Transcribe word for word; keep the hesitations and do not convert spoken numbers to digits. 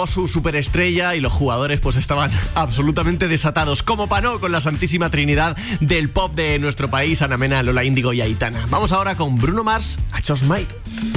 llegó su superestrella y los jugadores pues estaban absolutamente desatados, como Panó con la santísima trinidad del pop de nuestro país, Ana Mena, Lola Índigo y Aitana. Vamos ahora con Bruno Mars, a Just Might.